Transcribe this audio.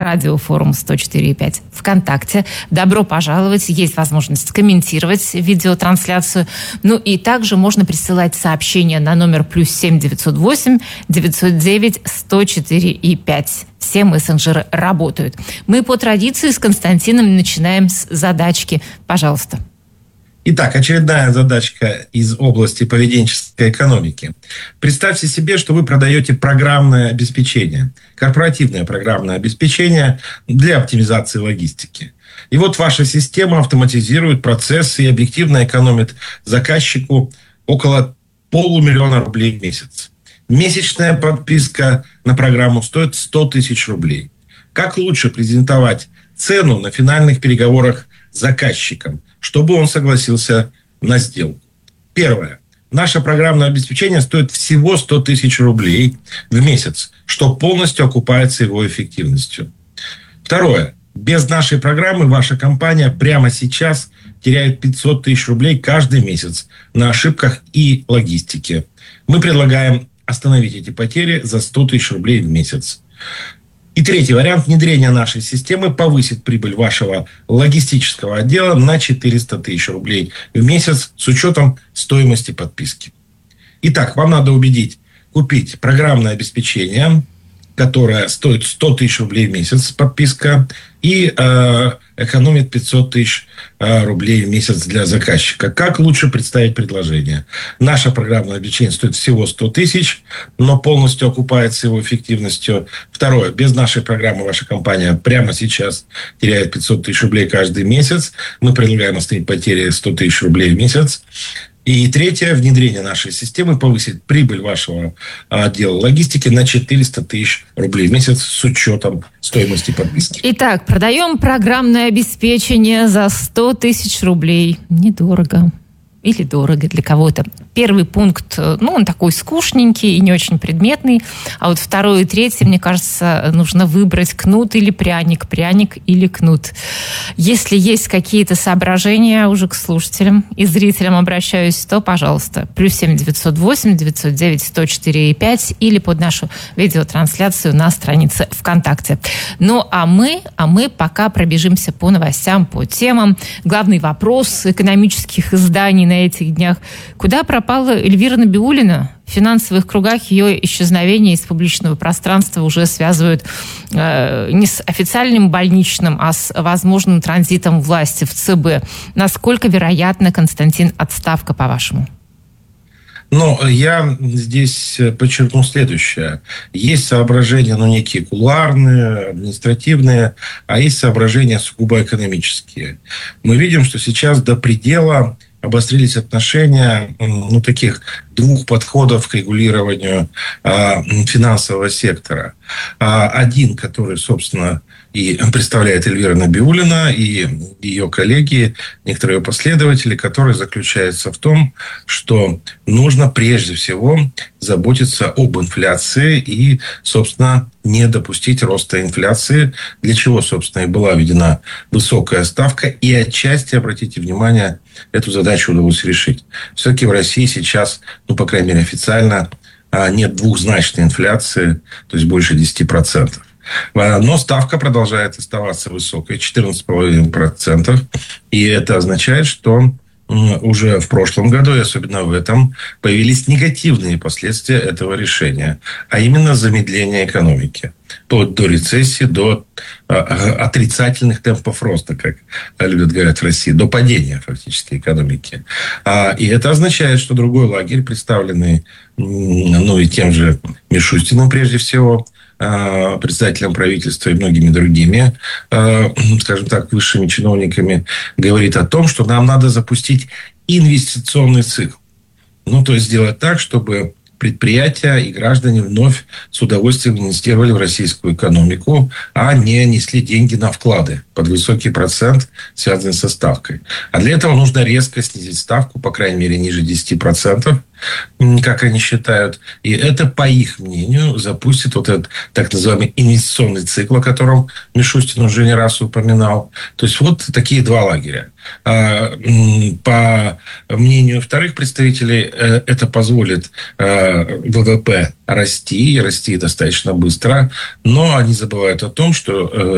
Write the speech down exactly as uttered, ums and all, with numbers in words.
Радиофорум сто четыре и пять ВКонтакте. Добро пожаловать. Есть возможность комментировать видеотрансляцию. Ну и также можно присылать сообщения на номер плюс семь девятьсот восемь девятьсот девять сто четыре и пять. Все мессенджеры работают. Мы по традиции с Константином начинаем с задачки. Пожалуйста. Итак, очередная задачка из области поведенческой экономики. Представьте себе, что вы продаете программное обеспечение, корпоративное программное обеспечение для оптимизации логистики. И вот ваша система автоматизирует процессы и объективно экономит заказчику около полумиллиона рублей в месяц. Месячная подписка на программу стоит сто тысяч рублей. Как лучше презентовать цену на финальных переговорах с заказчиком, чтобы он согласился на сделку? Первое. Наше программное обеспечение стоит всего сто тысяч рублей в месяц, что полностью окупается его эффективностью. Второе. Без нашей программы ваша компания прямо сейчас теряет пятьсот тысяч рублей каждый месяц на ошибках и логистике. Мы предлагаем остановить эти потери за сто тысяч рублей в месяц. И третий вариант. Внедрение нашей системы повысит прибыль вашего логистического отдела на четыреста тысяч рублей в месяц с учетом стоимости подписки. Итак, вам надо убедить купить программное обеспечение, которое стоит сто тысяч рублей в месяц, подписка, и э, экономит пятьсот тысяч э, рублей в месяц для заказчика. Как лучше представить предложение? Наше программное обеспечение стоит всего сто тысяч, но полностью окупается его эффективностью. Второе. Без нашей программы ваша компания прямо сейчас теряет пятьсот тысяч рублей каждый месяц. Мы предлагаем остановить потери сто тысяч рублей в месяц. И третье. Внедрение нашей системы повысит прибыль вашего отдела логистики на четыреста тысяч рублей в месяц с учетом стоимости подписки. Итак, продаем программное обеспечение за сто тысяч рублей. Недорого. Или дорого для кого-то. Первый пункт, ну, он такой скучненький и не очень предметный. А вот второй и третий, мне кажется, нужно выбрать кнут или пряник. Пряник или кнут. Если есть какие-то соображения уже к слушателям и зрителям обращаюсь, то, пожалуйста, плюс семь девятьсот восемь девятьсот девять сто четыре и пять или под нашу видеотрансляцию на странице ВКонтакте. Ну, а мы, а мы пока пробежимся по новостям, по темам. Главный вопрос экономических изданий на этих днях. Куда пропала Эльвира Набиуллина? В финансовых кругах ее исчезновение из публичного пространства уже связывают э, не с официальным больничным, а с возможным транзитом власти в ЦБ. Насколько вероятна, Константин, отставка, по-вашему? Но я здесь подчеркну следующее. Есть соображения, ну, некие кулуарные, административные, а есть соображения сугубо экономические. Мы видим, что сейчас до предела обострились отношения, ну, таких двух подходов к регулированию а, финансового сектора. А, один, который, собственно, и представляет Эльвира Набиуллина, и ее коллеги, некоторые ее последователи, который заключается в том, что нужно прежде всего заботиться об инфляции и, собственно, не допустить роста инфляции, для чего, собственно, и была введена высокая ставка, и отчасти, обратите внимание, эту задачу удалось решить. Все-таки в России сейчас, ну, по крайней мере, официально нет двухзначной инфляции, то есть больше десяти процентов. Но ставка продолжает оставаться высокой, четырнадцать целых пять десятых процента. И это означает, что уже в прошлом году, и особенно в этом, появились негативные последствия этого решения. А именно замедление экономики. Вплоть до рецессии, до отрицательных темпов роста, как любят говорить в России, до падения фактически экономики. И это означает, что другой лагерь, представленный, ну, и тем же Мишустиным прежде всего, председателем правительства и многими другими, скажем так, высшими чиновниками, говорит о том, что нам надо запустить инвестиционный цикл. Ну, то есть сделать так, чтобы предприятия и граждане вновь с удовольствием инвестировали в российскую экономику, а не несли деньги на вклады под высокий процент, связанный со ставкой. А для этого нужно резко снизить ставку, по крайней мере, ниже десяти процентов, как они считают. И это, по их мнению, запустит вот этот так называемый инвестиционный цикл, о котором Мишустин уже не раз упоминал. То есть вот такие два лагеря. По мнению вторых представителей, это позволит ВВП расти, и расти достаточно быстро, но они забывают о том, что